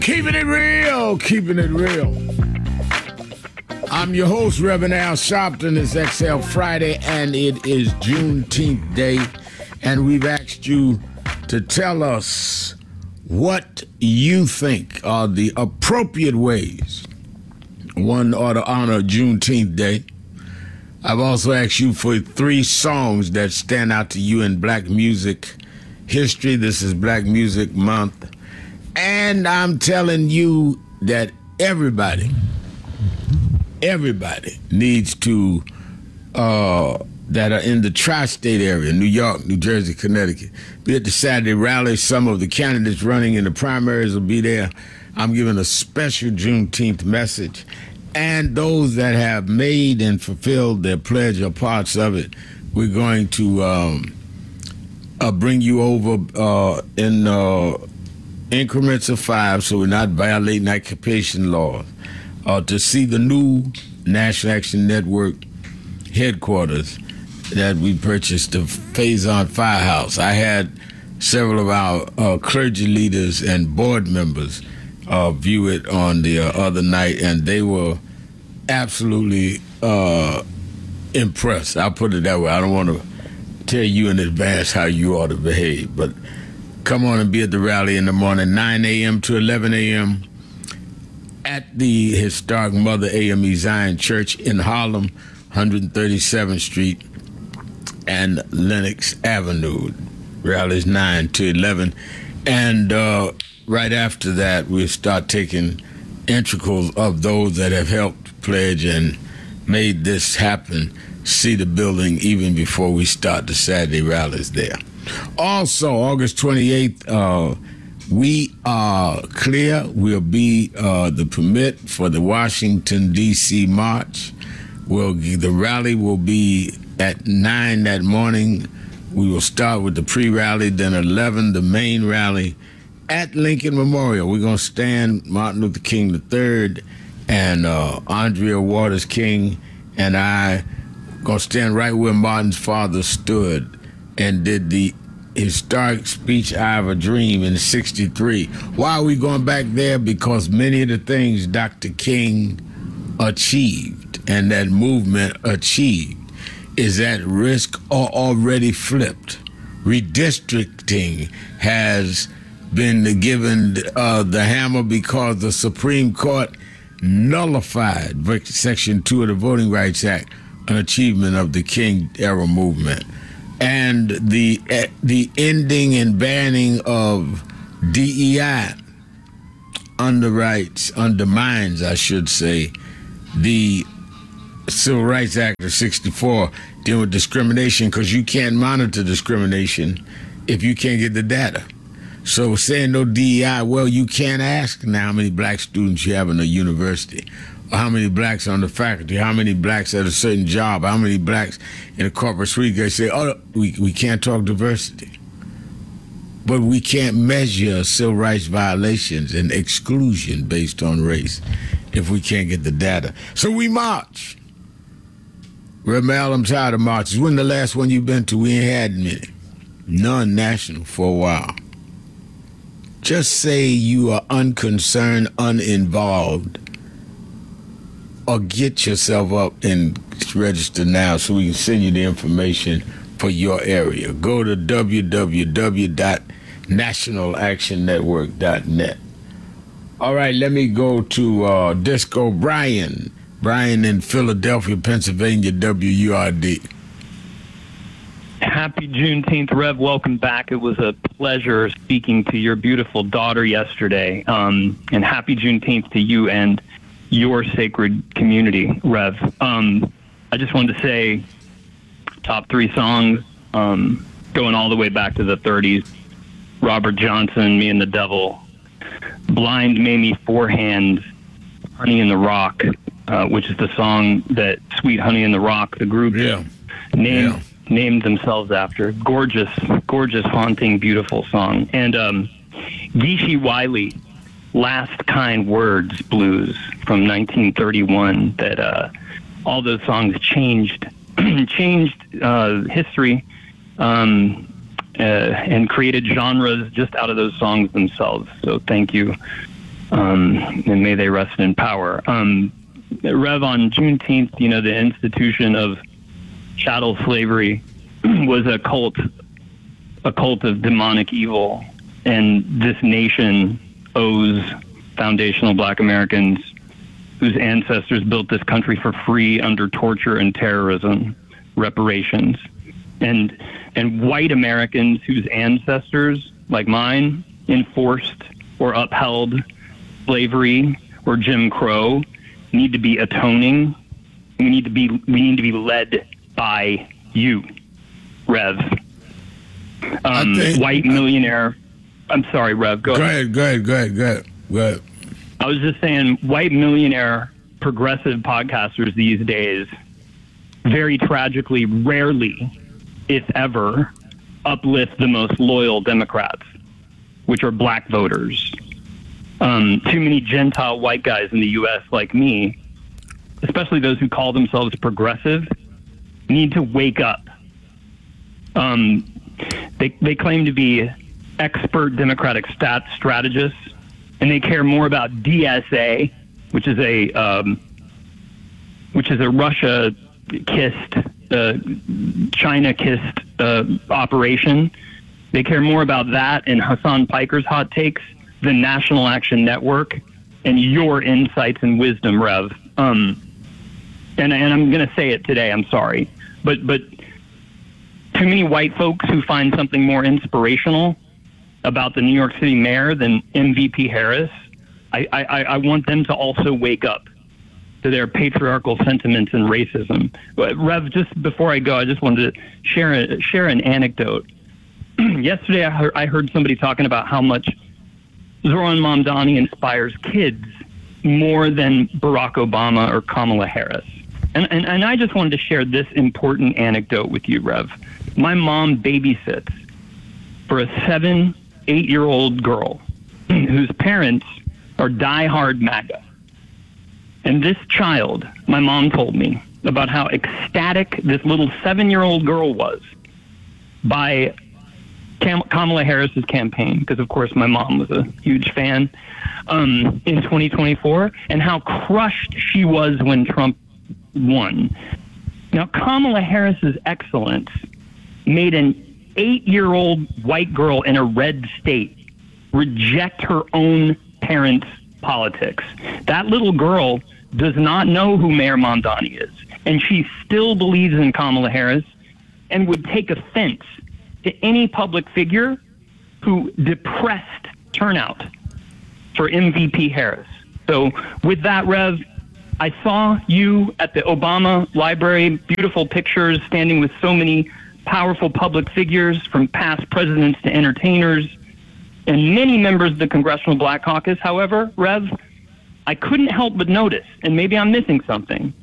Keeping it real, keeping it real. I'm your host, Reverend Al Sharpton. It's XL Friday, and it is Juneteenth Day, and we've asked you to tell us what you think are the appropriate ways one ought to honor Juneteenth Day. I've also asked you for 3 songs that stand out to you in black music history. This is Black Music Month. And I'm telling you that everybody needs to, that are in the tri-state area, New York, New Jersey, Connecticut, be at the Saturday rally. Some of the candidates running in the primaries will be there. I'm giving a special Juneteenth message. And those that have made and fulfilled their pledge or parts of it, we're going to bring you over in increments of 5, so we're not violating occupation laws, to see the new National Action Network headquarters that we purchased, the Faison Firehouse. I had several of our clergy leaders and board members view it on the other night, and they were absolutely impressed. I'll put it that way. I don't want to tell you in advance how you ought to behave, but come on and be at the rally in the morning, 9 a.m. to 11 a.m. at the historic Mother AME Zion Church in Harlem, 137th Street and Lenox Avenue. Rally's 9 to 11. And right after that, we'll start taking integrals of those that have helped pledge and made this happen, see the building even before we start the Saturday rallies there. Also, August 28th, we are clear. We'll be the permit for the Washington, D.C. March. The rally will be at 9 that morning. We will start with the pre-rally, then 11, the main rally at Lincoln Memorial. We're going to stand Martin Luther King III and Andrea Waters King and I going to stand right where Martin's father stood and did the historic speech, I Have a Dream, in 1963. Why are we going back there? Because many of the things Dr. King achieved and that movement achieved is at risk or already flipped. Redistricting has been given the hammer because the Supreme Court nullified Section 2 of the Voting Rights Act, an achievement of the King-era movement. And the ending and banning of DEI undermines, I should say, the Civil Rights Act of 1964 dealing with discrimination, because you can't monitor discrimination if you can't get the data. So saying no DEI, well, you can't ask now how many black students you have in a university, or how many blacks on the faculty, how many blacks at a certain job, how many blacks in a corporate suite. They say, oh, we can't talk diversity. But we can't measure civil rights violations and exclusion based on race if we can't get the data. So we march. Mel, I'm tired of marches. When the last one you've been to? We ain't had many. None national for a while. Just say you are unconcerned, uninvolved, or get yourself up and register now so we can send you the information for your area. Go to www.nationalactionnetwork.net. All right, let me go to Disco Brian. Brian in Philadelphia, Pennsylvania, WURD. Happy Juneteenth, Rev. Welcome back. It was a pleasure speaking to your beautiful daughter yesterday. And happy Juneteenth to you and your sacred community, Rev. I just wanted to say top 3 songs, going all the way back to the 30s. Robert Johnson, Me and the Devil. Blind Mamie Four Hands, Honey in the Rock, which is the song that Sweet Honey in the Rock, the group, named themselves after. Gorgeous, gorgeous, haunting, beautiful song. And Geeshie Wiley, Last Kind Words blues from 1931. That all those songs changed history and created genres just out of those songs themselves. So thank you. and may they rest in power. Rev, on Juneteenth, the institution of chattel slavery was a cult of demonic evil, and this nation owes foundational Black Americans whose ancestors built this country for free under torture and terrorism reparations, and white Americans whose ancestors, like mine, enforced or upheld slavery or Jim Crow need to be atoning. We need to be led by you, Rev. White millionaire. I'm sorry, Rev. Go ahead. Go ahead. I was just saying, white millionaire progressive podcasters these days, very tragically, rarely, if ever, uplift the most loyal Democrats, which are Black voters. Too many Gentile white guys in the U.S. like me, especially those who call themselves progressive, need to wake up. They claim to be expert Democratic strategists, and they care more about DSA, which is a Russia-kissed, China-kissed operation. They care more about that and Hassan Piker's hot takes than National Action Network and your insights and wisdom, Rev. And I'm going to say it today. I'm sorry, but too many white folks who find something more inspirational about the New York City mayor than MVP Harris. I want them to also wake up to their patriarchal sentiments and racism. Rev, just before I go, I just wanted to share an anecdote. Yesterday, I heard somebody talking about how much Zoran Mamdani inspires kids more than Barack Obama or Kamala Harris. And I just wanted to share this important anecdote with you, Rev. My mom babysits for a 8-year-old girl whose parents are diehard MAGA. And this child, my mom told me about how ecstatic this little 7-year-old girl was by Kamala Harris's campaign, because of course my mom was a huge fan in 2024, and how crushed she was when Trump won. Now, Kamala Harris's excellence made an 8-year-old white girl in a red state reject her own parents' politics. That little girl does not know who Mayor Mamdani is, and she still believes in Kamala Harris and would take offense to any public figure who depressed turnout for MVP Harris. So with that, Rev, I saw you at the Obama Library, beautiful pictures, standing with so many powerful public figures from past presidents to entertainers and many members of the Congressional Black Caucus. However, Rev, I couldn't help but notice, and maybe I'm missing something,